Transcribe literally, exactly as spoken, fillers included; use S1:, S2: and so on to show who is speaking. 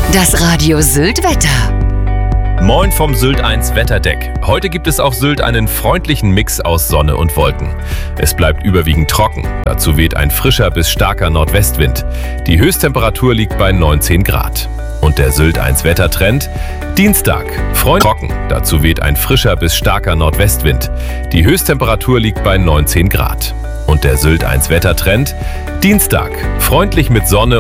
S1: Das Radio Sylt Wetter.
S2: Moin vom Sylt eins Wetterdeck. Heute gibt es auf Sylt einen freundlichen Mix aus Sonne und Wolken. Es bleibt überwiegend trocken. Dazu weht ein frischer bis starker Nordwestwind. Die Höchsttemperatur liegt bei neunzehn Grad. Und der Sylt eins Wettertrend: Dienstag, freundlich trocken. Dazu weht ein frischer bis starker Nordwestwind. Die Höchsttemperatur liegt bei neunzehn Grad. Und der Sylt eins Wettertrend: Dienstag, freundlich mit Sonne